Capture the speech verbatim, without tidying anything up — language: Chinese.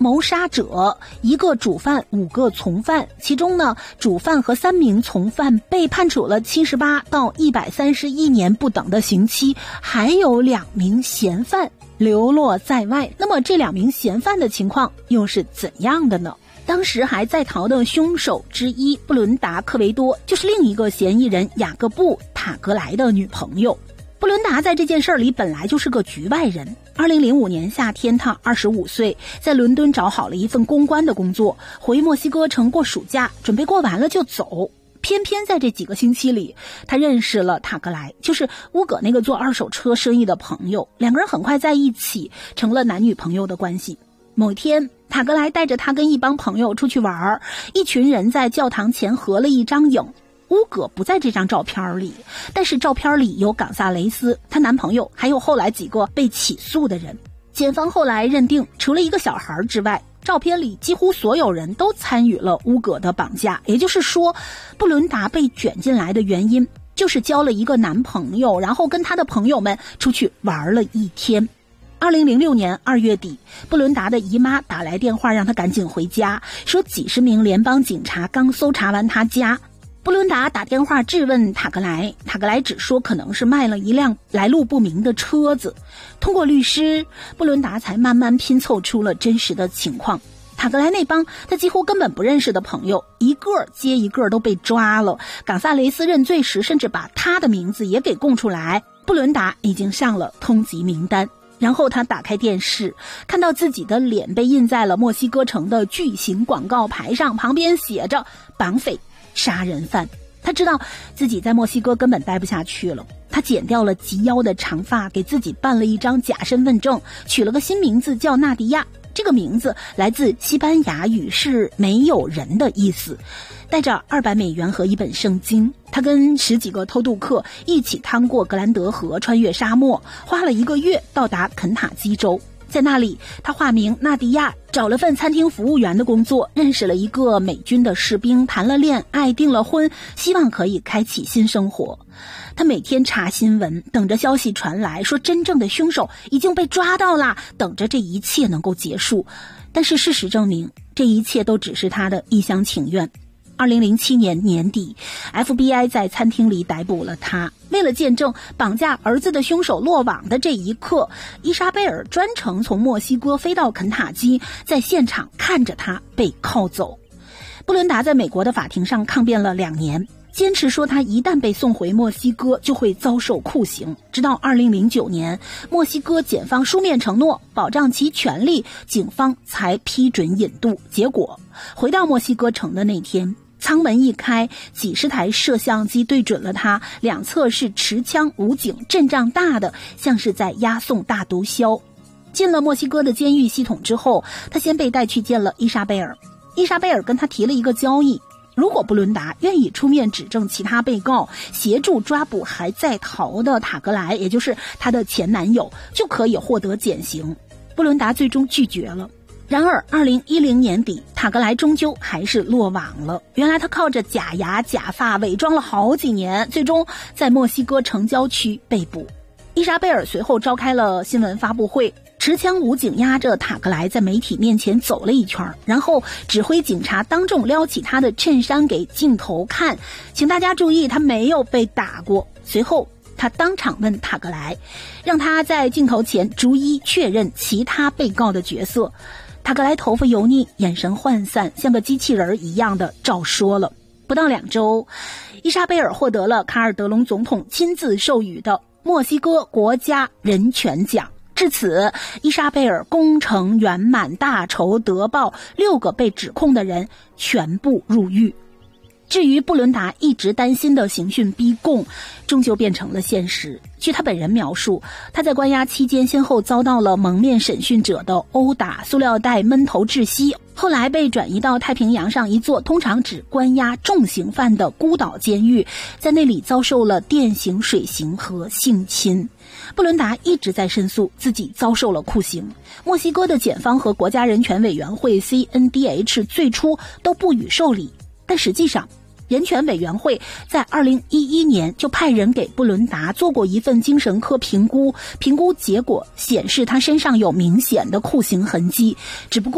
谋杀者，一个主犯，五个从犯，其中呢，主犯和三名从犯被判处了七十八到一百三十一年不等的刑期，还有两名嫌犯流落在外。那么这两名嫌犯的情况又是怎样的呢？当时还在逃的凶手之一布伦达·科维多，就是另一个嫌疑人雅各布·塔格莱的女朋友。布伦达在这件事里本来就是个局外人。二零零五年夏天，他二十五岁，在伦敦找好了一份公关的工作，回墨西哥城过暑假，准备过完了就走。偏偏在这几个星期里，他认识了塔格莱，就是乌葛那个做二手车生意的朋友。两个人很快在一起，成了男女朋友的关系。某一天，塔格莱带着他跟一帮朋友出去玩，一群人在教堂前合了一张影。乌葛不在这张照片里，但是照片里有冈萨雷斯、她男朋友，还有后来几个被起诉的人。检方后来认定，除了一个小孩之外，照片里几乎所有人都参与了乌葛的绑架。也就是说，布伦达被卷进来的原因就是交了一个男朋友，然后跟他的朋友们出去玩了一天。二零零六年二月底，布伦达的姨妈打来电话让他赶紧回家，说几十名联邦警察刚搜查完他家。布伦达打电话质问塔格莱，塔格莱只说可能是卖了一辆来路不明的车子。通过律师，布伦达才慢慢拼凑出了真实的情况。塔格莱那帮他几乎根本不认识的朋友，一个接一个都被抓了。冈萨雷斯认罪时，甚至把他的名字也给供出来。布伦达已经上了通缉名单。然后他打开电视，看到自己的脸被印在了墨西哥城的巨型广告牌上，旁边写着绑匪、杀人犯。他知道自己在墨西哥根本待不下去了，他剪掉了及腰的长发，给自己办了一张假身份证，取了个新名字叫纳迪亚。这个名字来自西班牙语，是没有人的意思。带着二百美元和一本圣经，他跟十几个偷渡客一起趟过格兰德河，穿越沙漠，花了一个月到达肯塔基州。在那里，他化名纳迪亚，找了份餐厅服务员的工作，认识了一个美军的士兵，谈了恋爱，订了婚，希望可以开启新生活。他每天查新闻，等着消息传来，说真正的凶手已经被抓到了，等着这一切能够结束。但是事实证明，这一切都只是他的一厢情愿。二零零七年年底 F B I 在餐厅里逮捕了他。为了见证绑架儿子的凶手落网的这一刻，伊莎贝尔专程从墨西哥飞到肯塔基，在现场看着他被铐走。布伦达在美国的法庭上抗辩了两年，坚持说他一旦被送回墨西哥就会遭受酷刑。直到二零零九年，墨西哥检方书面承诺保障其权利，警方才批准引渡。结果回到墨西哥城的那天，舱门一开，几十台摄像机对准了他，两侧是持枪武警，阵仗大的像是在押送大毒枭。进了墨西哥的监狱系统之后，他先被带去见了伊莎贝尔。伊莎贝尔跟他提了一个交易，如果布伦达愿意出面指证其他被告，协助抓捕还在逃的塔格莱，也就是他的前男友，就可以获得减刑。布伦达最终拒绝了。然而二零一零年底，塔格莱终究还是落网了。原来他靠着假牙假发伪装了好几年，最终在墨西哥城郊区被捕。伊莎贝尔随后召开了新闻发布会，持枪武警押着塔格莱在媒体面前走了一圈，然后指挥警察当众撩起他的衬衫给镜头看，请大家注意，他没有被打过。随后他当场问塔格莱，让他在镜头前逐一确认其他被告的角色。塔格莱头发油腻，眼神涣散，像个机器人一样的照说了。不到两周，伊莎贝尔获得了卡尔德隆总统亲自授予的墨西哥国家人权奖。至此，伊莎贝尔功成圆满，大仇得报，六个被指控的人全部入狱。至于布伦达一直担心的刑讯逼供，终究变成了现实。据他本人描述，他在关押期间先后遭到了蒙面审讯者的殴打、塑料袋闷头窒息，后来被转移到太平洋上一座通常只关押重刑犯的孤岛监狱，在那里遭受了电刑、水刑和性侵。布伦达一直在申诉自己遭受了酷刑。墨西哥的检方和国家人权委员会 C N D H 最初都不予受理，但实际上人权委员会在二零一一年就派人给布伦达做过一份精神科评估，评估结果显示他身上有明显的酷刑痕迹，只不过